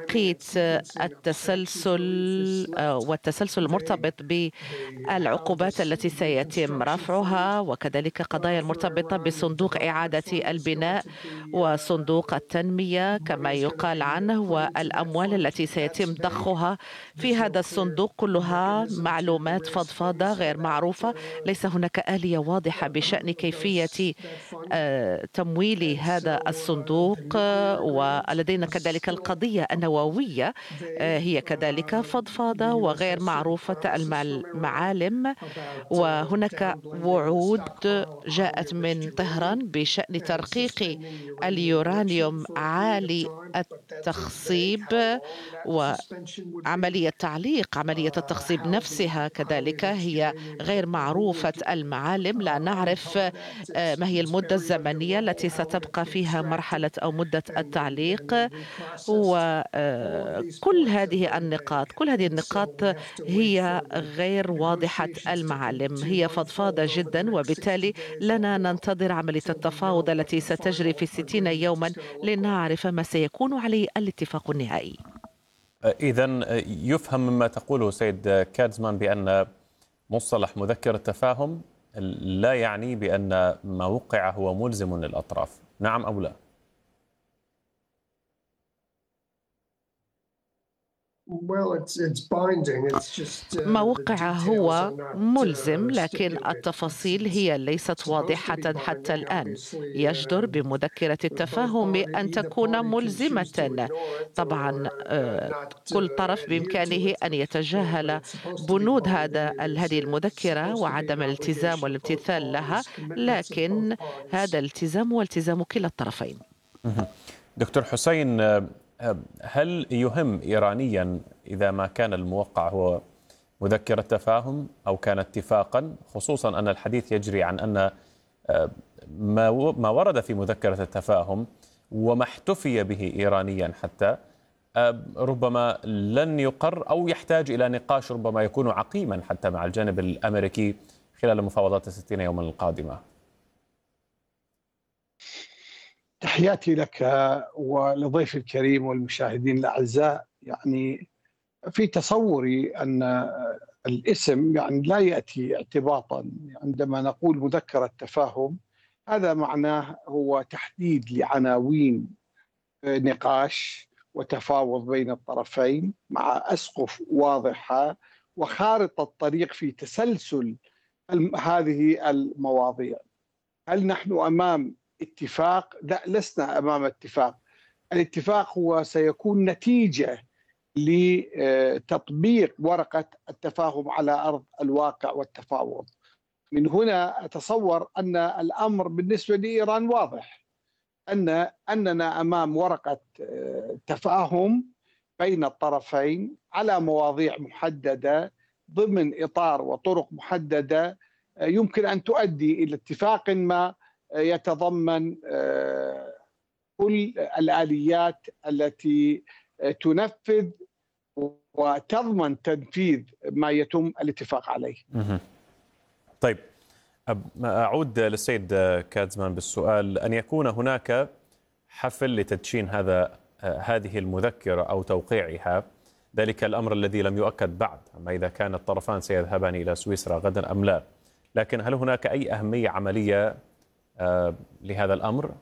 توقيت التسلسل والتسلسل المرتبط بالعقوبات التي سيتم رفعها، وكذلك قضايا المرتبطة بصندوق إعادة البناء وصندوق التنمية كما يقال عنه، والأموال التي سيتم ضخها في هذا الصندوق. كلها معلومات فضفاضة غير معروفة، ليس هناك آلية واضحة بشأن كيفية تمويل هذا الصندوق. ولدينا كذلك القضية النووية، هي كذلك فضفاضة وغير معروفة المعالم، وهناك وعود جاءت من طهران بشأن ترقيق اليورانيوم عالي التخصيب وعملية عملية التخصيب نفسها كذلك هي غير معروفة المعالم. لا نعرف ما هي المدة الزمنية التي ستبقى فيها مرحلة أو مدة التعليق. وكل هذه النقاط هي غير واضحة المعالم، هي فضفاضة جدا، وبالتالي لنا ننتظر عملية التفاوض التي ستجري في 60 يوما لنعرف ما سيكون عليه الاتفاق النهائي. إذن يفهم مما تقوله سيد كادزمان بأن مصطلح مذكرة تفاهم لا يعني بأن ما وقع هو ملزم للأطراف، نعم أو لا؟ ما وقع هو ملزم، لكن التفاصيل هي ليست واضحة حتى الآن. يجدر بمذكرة التفاهم أن تكون ملزمة. طبعا كل طرف بإمكانه أن يتجاهل بنود هذه المذكرة وعدم الالتزام والامتثال لها، لكن هذا الالتزام هو التزام كلا الطرفين. دكتور حسين، هل يهم إيرانيا إذا ما كان الموقع هو مذكرة تفاهم أو كان اتفاقا، خصوصا أن الحديث يجري عن أن ما ورد في مذكرة التفاهم وما احتفي به إيرانيا حتى ربما لن يقر أو يحتاج إلى نقاش ربما يكون عقيما حتى مع الجانب الأمريكي خلال مفاوضات 60 يوما القادمة؟ تحياتي لك ولضيف الكريم والمشاهدين الأعزاء. يعني في تصوري أن الاسم يعني لا يأتي اعتباطا. عندما نقول مذكرة تفاهم هذا معناه هو تحديد لعناوين نقاش وتفاوض بين الطرفين مع أسقف واضحة وخارطة طريق في تسلسل هذه المواضيع. هل نحن أمام اتفاق؟ لا، لسنا أمام اتفاق. الاتفاق هو سيكون نتيجة لتطبيق ورقة التفاهم على أرض الواقع والتفاوض. من هنا أتصور أن الأمر بالنسبة لإيران واضح، أننا أمام ورقة تفاهم بين الطرفين على مواضيع محددة ضمن إطار وطرق محددة يمكن أن تؤدي إلى اتفاق ما يتضمن كل الآليات التي تنفذ وتضمن تنفيذ ما يتم الاتفاق عليه. طيب، أعود للسيد كادزمان بالسؤال: أن يكون هناك حفل لتدشين هذه المذكرة أو توقيعها، ذلك الأمر الذي لم يؤكد بعد، أما إذا كان الطرفان سيذهبان إلى سويسرا غدا أم لا. لكن هل هناك أي أهمية عملية لهذا الأمر؟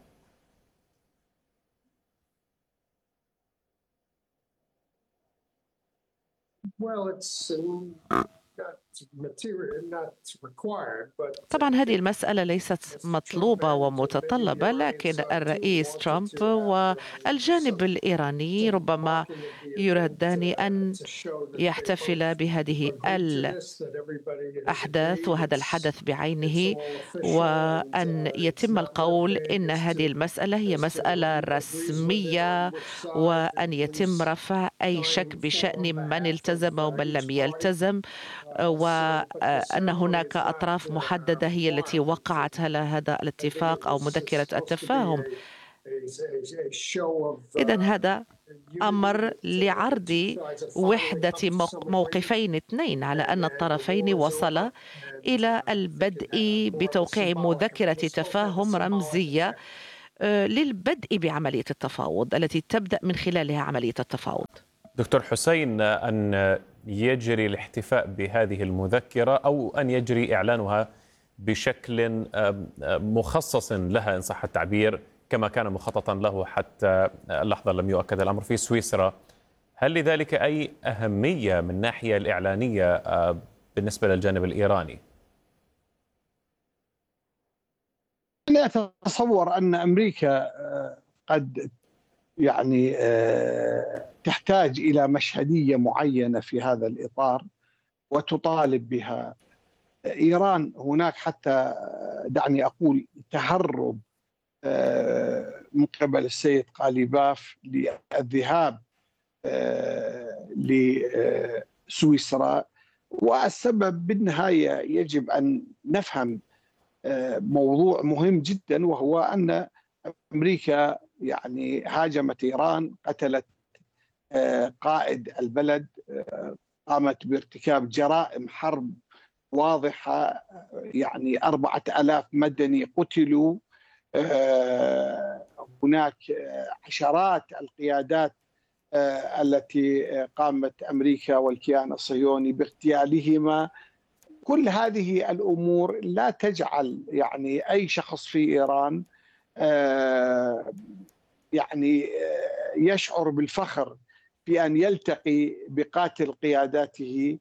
طبعا هذه المسألة ليست مطلوبة ومتطلبة، لكن الرئيس ترامب والجانب الإيراني ربما يريدان أن يحتفل بهذه الأحداث وهذا الحدث بعينه، وأن يتم القول إن هذه المسألة هي مسألة رسمية، وأن يتم رفع أي شك بشأن من التزم ومن لم يلتزم، وأن هناك أطراف محددة هي التي وقعت على هذا الاتفاق أو مذكرة التفاهم. إذن هذا أمر لعرض وحدة موقفين اثنين على أن الطرفين وصلا إلى البدء بتوقيع مذكرة تفاهم رمزية للبدء بعملية التفاوض التي تبدأ من خلالها عملية التفاوض. دكتور حسين، أن يجري الاحتفاء بهذه المذكرة أو أن يجري إعلانها بشكل مخصص لها إن صح التعبير كما كان مخططا له حتى اللحظة لم يؤكد الأمر في سويسرا، هل لذلك أي أهمية من الناحية الإعلانية بالنسبة للجانب الإيراني؟ أنا أتصور أن أمريكا قد تحتاج إلى مشهدية معينة في هذا الإطار وتطالب بها إيران. هناك حتى دعني أقول تهرب من قبل السيد قاليباف للذهاب لسويسرا، والسبب بالنهاية يجب أن نفهم موضوع مهم جدا، وهو أن أمريكا هاجمت إيران، قتلت قائد البلد، قامت بارتكاب جرائم حرب واضحة، 4000 مدني قتلوا، هناك عشرات القيادات التي قامت أمريكا والكيان الصهيوني باغتيالهما. كل هذه الأمور لا تجعل أي شخص في إيران يشعر بالفخر في أن يلتقي بقاتل قياداته،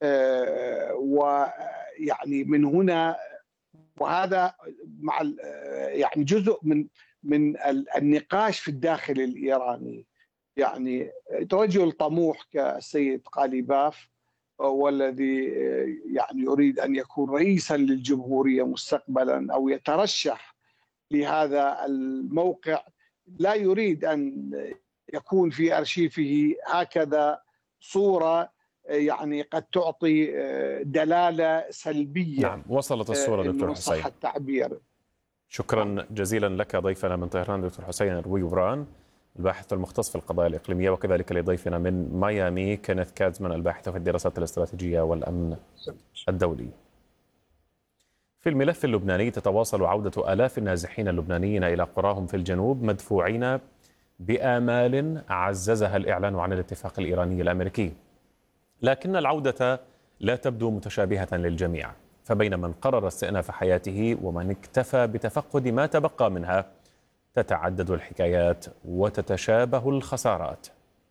من هنا وهذا مع جزء من النقاش في الداخل الإيراني. رجل طموح كالسيد قاليباف والذي يريد أن يكون رئيسا للجمهورية مستقبلا أو يترشح لهذا الموقع، لا يريد أن يكون في أرشيفه هكذا صورة قد تعطي دلالة سلبية. نعم، وصلت الصورة دكتور حسين. صح التعبير. شكرا جزيلا لك ضيفنا من طهران دكتور حسين الرويبران، الباحث المختص في القضايا الإقليمية، وكذلك لضيفنا من ميامي كينيث كازمان، الباحث في الدراسات الاستراتيجية والأمن الدولي. في الملف اللبناني تتواصل عودة آلاف النازحين اللبنانيين إلى قراهم في الجنوب مدفوعين بآمال عززها الإعلان عن الاتفاق الإيراني الأمريكي، لكن العودة لا تبدو متشابهة للجميع، فبين من قرر استئناف حياته ومن اكتفى بتفقد ما تبقى منها تتعدد الحكايات وتتشابه الخسارات.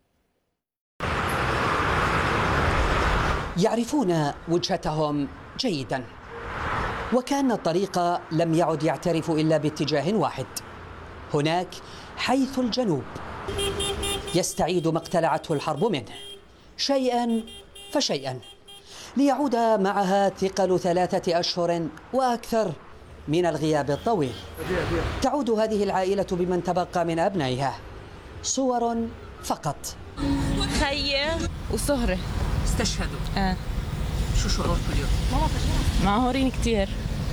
يعرفون وجهتهم جيدا، وكأن الطريق لم يعد يعترف إلا باتجاه واحد، هناك حيث الجنوب يستعيد ما اقتلعته الحرب منه شيئا فشيئا، ليعود معها ثقل 3 أشهر وأكثر من الغياب الطويل. تعود هذه العائلة بمن تبقى من أبنائها، صور فقط. خيّة وصهرة استشهدوا. شو شعوركم اليوم؟ معهورين كتير،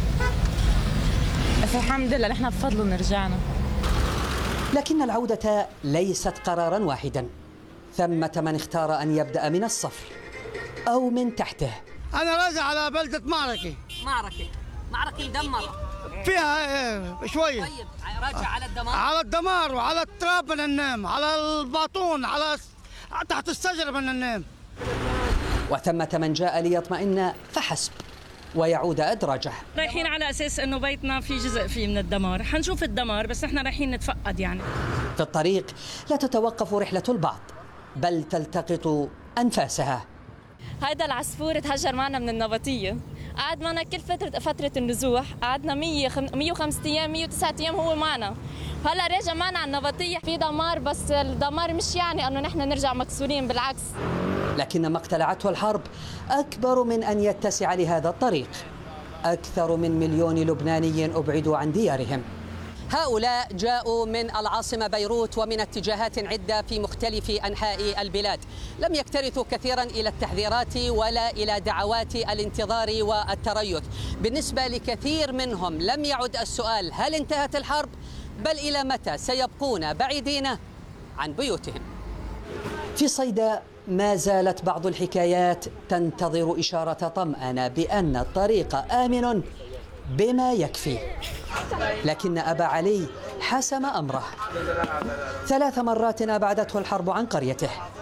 بس الحمد لله نحن بفضلهم رجعنا. لكن العودة ليست قرارا واحدا، ثمة من اختار أن يبدأ من الصفر أو من تحته. أنا راجع على بلدة معركة مدمرة فيها شوية. طيب راجع على الدمار؟ على الدمار وعلى التراب بدنا ننام، على الباطون، على تحت الشجرة بدنا ننام. وثمة من جاء ليطمئن فحسب ويعود أدراجه. رايحين على أساس أنه بيتنا في جزء فيه من الدمار، حنشوف الدمار بس نحن رايحين نتفقد. في الطريق لا تتوقف رحلة البعض، بل تلتقط أنفاسها. هيدا العصفور تهجر معنا من النبطية، قعد معنا كل فترة النزوح، قعدنا 105 أيام 109 أيام هو معنا، هلا راجع معنا على النبطية. في دمار، بس الدمار مش أنه نحن نرجع مكسورين، بالعكس. لكن ما اقتلعته الحرب أكبر من أن يتسع لهذا الطريق. أكثر من 1,000,000 لبناني أبعدوا عن ديارهم. هؤلاء جاءوا من العاصمة بيروت ومن اتجاهات عدة في مختلف أنحاء البلاد، لم يكترثوا كثيرا إلى التحذيرات ولا إلى دعوات الانتظار والتريث. بالنسبة لكثير منهم لم يعد السؤال هل انتهت الحرب، بل إلى متى سيبقون بعيدين عن بيوتهم. في صيدا ما زالت بعض الحكايات تنتظر إشارة طمأنة بأن الطريق آمن بما يكفي. لكن أبا علي حسم أمره. 3 مرات أبعدته الحرب عن قريته،